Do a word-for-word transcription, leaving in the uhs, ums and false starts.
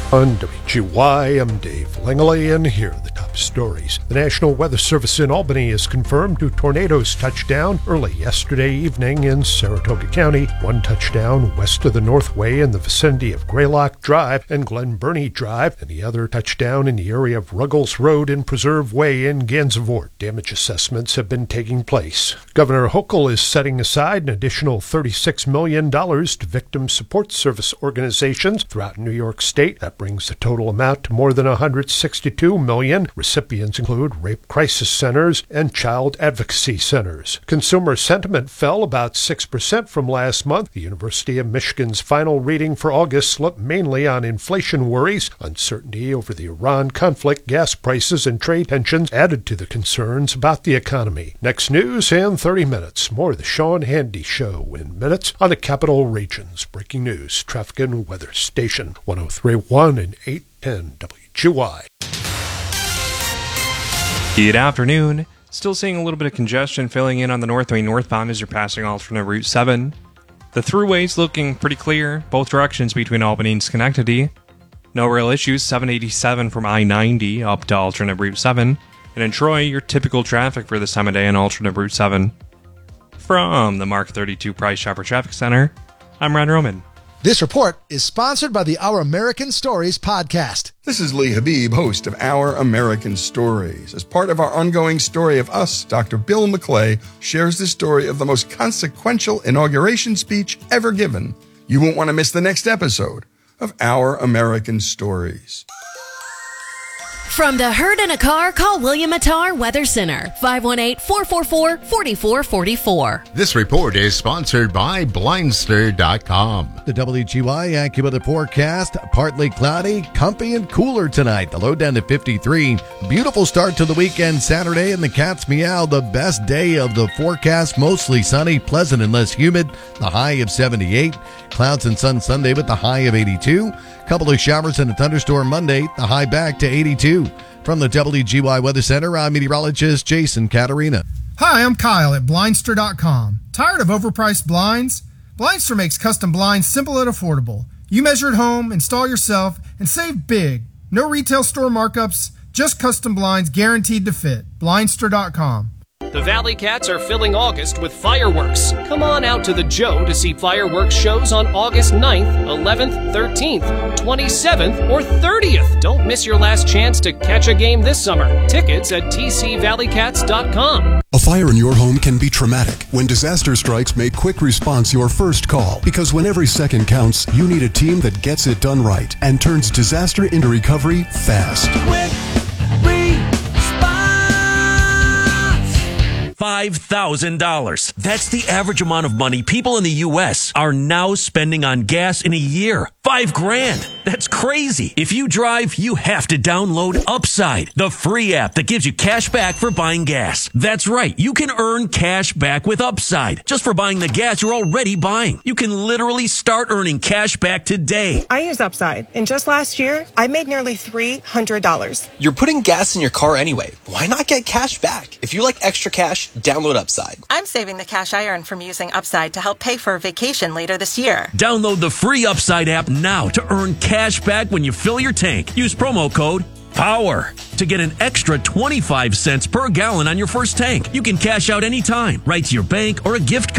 On W G Y, I'm Dave Langley, and here are the top stories. The National Weather Service in Albany has confirmed two tornadoes touched down early yesterday evening in Saratoga County. One touchdown west of the Northway in the vicinity of Graylock Drive and Glen Burnie Drive, and the other touchdown in the area of Ruggles Road and Preserve Way in Gansevoort. Damage assessments have been taking place. Governor Hochul is setting aside an additional thirty-six million dollars to victim support service organizations throughout New York State. That brings the total amount to more than one hundred sixty-two million dollars. Recipients include rape crisis centers and child advocacy centers. Consumer sentiment fell about six percent from last month. The University of Michigan's final reading for August slipped mainly on inflation worries. Uncertainty over the Iran conflict, gas prices, and trade tensions added to the concerns about the economy. Next news in thirty minutes. More of the Sean Handy Show in minutes on the Capital Region's Breaking News Traffic and Weather Station, one oh three point one and eight ten W G Y. Good afternoon. Still seeing a little bit of congestion filling in on the Northway northbound as you're passing alternate Route seven. The throughway's looking pretty clear, both directions between Albany and Schenectady. No real issues, seven eighty-seven from I ninety up to alternate Route seven. And in Troy, your typical traffic for this time of day on alternate Route seven. From the Mark thirty-two Price Chopper Traffic Center, I'm Ron Roman. This report is sponsored by the Our American Stories podcast. This is Lee Habib, host of Our American Stories. As part of our ongoing story of us, Doctor Bill McClay shares the story of the most consequential inauguration speech ever given. You won't want to miss the next episode of Our American Stories. From the Herd in a Car, call William Attar Weather Center, five one eight, four four four, four four four four. This report is sponsored by Blindster dot com. The W G Y AccuWeather forecast, partly cloudy, comfy and cooler tonight. The low down to fifty-three. Beautiful start to the weekend Saturday, and the cats meow. The best day of the forecast, mostly sunny, pleasant and less humid. The high of seventy-eight. Clouds and sun Sunday with the high of eighty-two. Couple of showers and a thunderstorm Monday, the high back to eighty-two. From the W G Y Weather Center, I'm meteorologist Jason Catarina. Hi, I'm Kyle at Blindster dot com. Tired of overpriced blinds? Blindster makes custom blinds simple and affordable. You measure at home, install yourself, and save big. No retail store markups, just custom blinds guaranteed to fit. Blindster dot com. The Valley Cats are filling August with fireworks. Come on out to the Joe to see fireworks shows on August ninth, eleventh, thirteenth, twenty-seventh, or thirtieth. Don't miss your last chance to catch a game this summer. Tickets at T C Valley Cats dot com. A fire in your home can be traumatic. When disaster strikes, make quick response your first call. Because when every second counts, you need a team that gets it done right and turns disaster into recovery fast. Quick five thousand dollars. That's the average amount of money people in the U S are now spending on gas in a year. Five grand. That's crazy. If you drive, you have to download Upside, the free app that gives you cash back for buying gas. That's right. You can earn cash back with Upside just for buying the gas you're already buying. You can literally start earning cash back today. I use Upside, and just last year, I made nearly three hundred dollars. You're putting gas in your car anyway. Why not get cash back? If you like extra cash, download Upside. I'm saving the cash I earn from using Upside to help pay for a vacation later this year. Download the free Upside app now to earn cash back when you fill your tank. Use promo code POWER to get an extra twenty-five cents per gallon on your first tank. You can cash out anytime, right to your bank or a gift card.